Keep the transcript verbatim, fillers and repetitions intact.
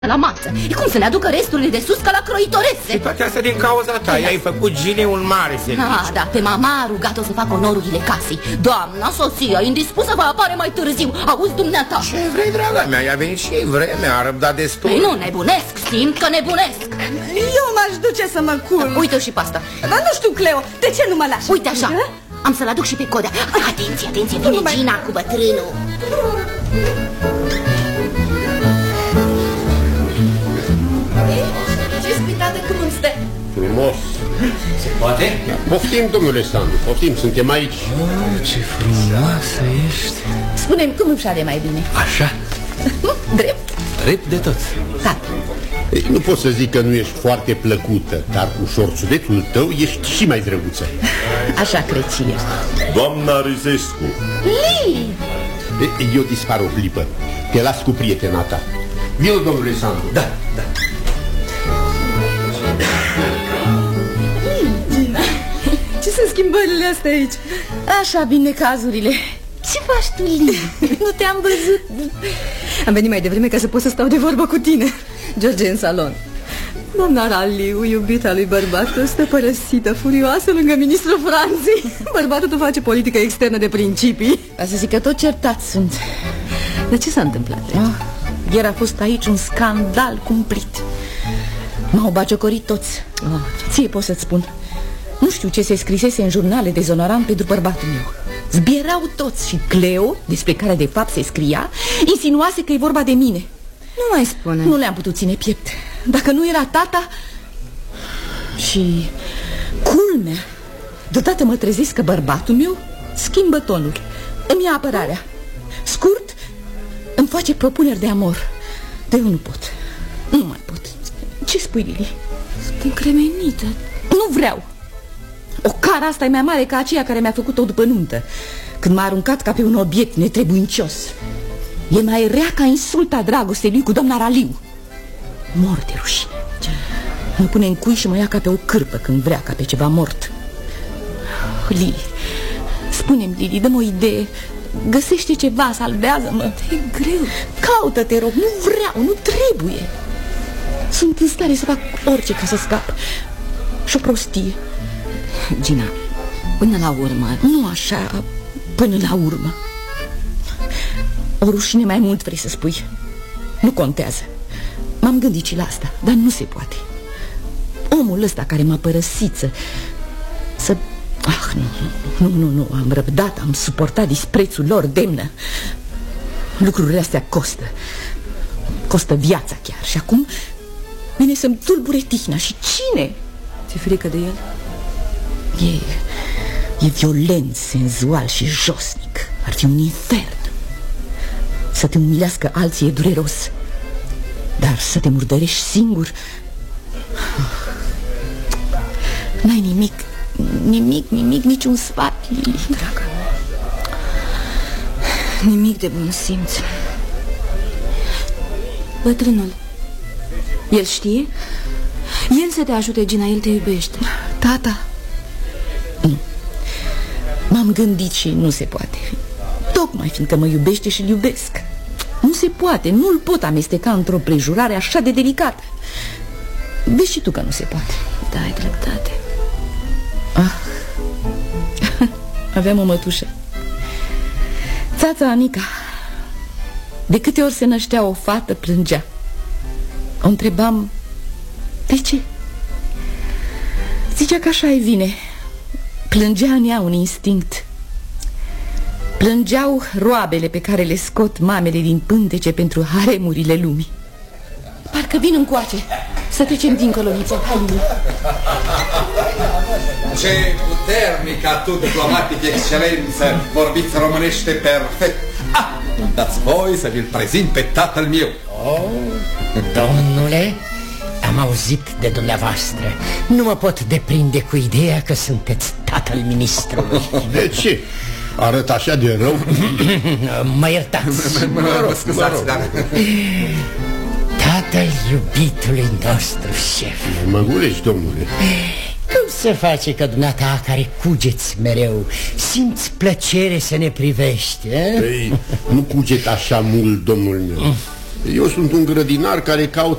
la masă. E cum să ne aducă resturile de sus ca la croitorese. Și toate astea din cauza ta. I-ai făcut Ginei un mare serviciu. Ah, da, pe mama a rugat-o să facă onorurile casei. Doamna soția, indispusă, va apare mai târziu. Auzi, dumneata. Ce vrei, draga mea? I-a venit și ei vremea, a răbdat destul. Păi nu, nebunesc, simt că nebunesc. Eu m-aș duce să mă culm. Uite-o și pe asta. Dar nu știu, Cleo, de ce nu mă lași? Uite așa, am să-l aduc și pe Codea. Atenție, atenție, vine mai... Gina cu bătrânul. Ce spitată cum îmi stă? Frumos. Se poate? Poftim, domnule Sandu, poftim, suntem aici. Oh, ce frumoasă ești. Spune-mi, cum îmi șade mai bine? Așa? Drept? Drept de tot. Tată. Ei, nu pot să zic că nu ești foarte plăcută, dar cu șorțulețul tău ești și mai drăguță. Așa cred și ești. Doamna Rizescu. Lili! Eu dispar o clipă. Te las cu prietena ta. Vino, domnule Sandu. Da, da. Ce sunt schimbările astea aici? Așa bine cazurile. Ce faci tu, Lili? Nu te-am văzut. Am venit mai devreme ca să pot să stau de vorbă cu tine. George în salon. Doamna Raliu, iubita lui bărbatul, stă părăsită, furioasă lângă ministrul Franței. Bărbatul tu face politică externă de principii. Ca să zic că tot certați sunt. Dar ce s-a întâmplat? Ah, ieri a fost aici un scandal cumplit. M-au bagiocorit toți. oh. Ție pot să-ți spun. Nu știu ce se scrisese în jurnale dezonorant pentru bărbatul meu. Zbierau toți și Cleo, despre care de fapt se scria, insinuase că e vorba de mine. Nu mai spune. Nu le-am putut ține piept. Dacă nu era tata... Și culmea, deodată mă trezesc că bărbatul meu schimbă tonul, îmi ia apărarea. Scurt, îmi face propuneri de amor. De eu nu pot. Nu mai pot. Ce spui, Lili? Sunt încremenită. Nu vreau. O cara asta e mai mare ca aceea care mi-a făcut-o după nuntă, când m-a aruncat ca pe un obiect netrebuincios. E mai rea ca insulta dragostei lui cu doamna Raliu. Mor de rușine. Mă pune în cui și mă ia ca pe o cârpă când vrea, ca pe ceva mort. Lili, spune-mi, Lili, dă-mi o idee. Găsește ceva, salvează-mă. E greu. Caută, te rog, nu vreau, nu trebuie. Sunt în stare să fac orice ca să scap. Și o prostie. Gina, până la urmă. Nu așa, până la urmă. O rușine mai mult vrei să spui. Nu contează. M-am gândit și la asta, dar nu se poate. Omul ăsta care m-a părăsit să... Să... Ah, nu, nu, nu, nu, am răbdat, am suportat disprețul lor demnă. Lucrurile astea costă. Costă viața chiar. Și acum vine să-mi tulbure tihna. Și cine? Ți-e frică de el? E, e violent, senzual și josnic. Ar fi un infern. Să te umilească alții e dureros, dar să te murdărești singur... N-ai nimic, nimic, nimic, niciun sfat, Lili. Dragă, nimic de bun simț. Bătrânul, el știe? El să te ajute, Gina, el te iubește. Tata? Nu. M-am gândit și nu se poate. Tocmai fiindcă mă iubește și-l iubesc. Nu se poate, nu-l pot amesteca într-o prejurare așa de delicată. Vezi și tu că nu se poate. Da, ai dreptate. Ah. Aveam o mătușă, țața Anica. De câte ori se năștea o fată, plângea. O întrebam: de ce? Zicea că așa-i vine. Plângea în ea un instinct. Plângeau roabele pe care le scot mamele din pântece pentru haremurile lumii. Parcă vin încoace. Să trecem dincolo, Niță. Ce puternic atu diplomatic, excelență. Vorbiți românește perfect. Ah, dați voi să vi-l prezint pe tatăl meu. Oh, domnule, am auzit de dumneavoastră. Nu mă pot deprinde cu ideea că sunteți tatăl ministrului. De ce? Arăt așa de rău? Mă iertați. Mă rog, scuzați, dar... Tatăl iubitului nostru șef. Mă gulești, domnule. Cum se face că dumneata, care cugeți mereu, simți plăcere să ne privești, eh? Ei, nu cuget așa mult, domnul meu. Eu sunt un grădinar care caută